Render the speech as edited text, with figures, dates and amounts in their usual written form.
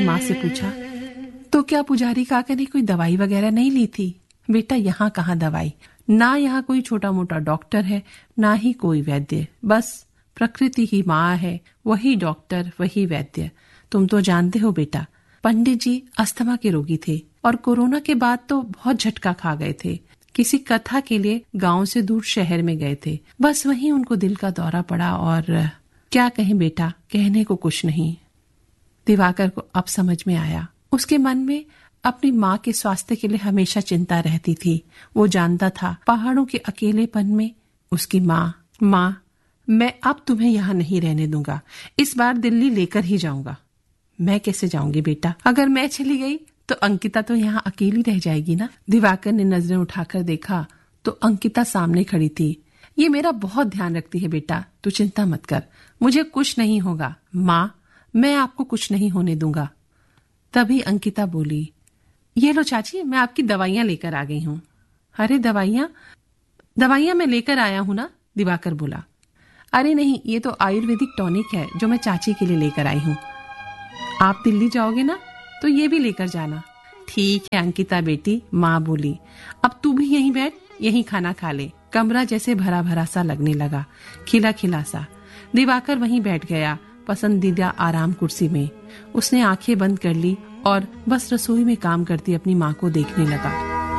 माँ से पूछा, तो क्या पुजारी काका ने कोई दवाई वगैरह नहीं ली थी? बेटा, यहाँ कहाँ दवाई, ना यहाँ कोई छोटा मोटा डॉक्टर है, ना ही कोई वैद्य। बस प्रकृति ही माँ है, वही डॉक्टर, वही वैद्य। तुम तो जानते हो बेटा, पंडित जी अस्थमा के रोगी थे और कोरोना के बाद तो बहुत झटका खा गए थे। किसी कथा के लिए गांव से दूर शहर में गए थे। बस वहीं उनको दिल का दौरा पड़ा और क्या कहें बेटा, कहने को कुछ नहीं। दिवाकर को अब समझ में आया। उसके मन में अपनी माँ के स्वास्थ्य के लिए हमेशा चिंता रहती थी। वो जानता था पहाड़ों के अकेलेपन में उसकी माँ, मैं अब तुम्हें यहाँ नहीं रहने दूंगा, इस बार दिल्ली लेकर ही जाऊंगा। मैं कैसे जाऊंगी बेटा? अगर मैं चली गई तो अंकिता तो यहाँ अकेली रह जाएगी ना। दिवाकर ने नजरें उठाकर देखा तो अंकिता सामने खड़ी थी। ये मेरा बहुत ध्यान रखती है बेटा, तू चिंता मत कर, मुझे कुछ नहीं होगा। माँ, मैं आपको कुछ नहीं होने दूंगा। तभी अंकिता बोली, ये लो चाची, मैं आपकी दवाइयां लेकर आ गई हूँ। अरे दवाइयां मैं लेकर आया हूँ ना, दिवाकर बोला। अरे नहीं, ये तो आयुर्वेदिक टॉनिक है जो मैं चाची के लिए लेकर आई हूँ। आप दिल्ली जाओगे ना तो ये भी लेकर जाना। ठीक है अंकिता बेटी, माँ बोली। अब तू भी यहीं बैठ, यहीं खाना खा ले। कमरा जैसे भरा भरा सा लगने लगा, खिला खिला सा। दिवाकर वहीं बैठ गया, पसंदीदा आराम कुर्सी में। उसने आंखें बंद कर ली और बस रसोई में काम करती अपनी माँ को देखने लगा।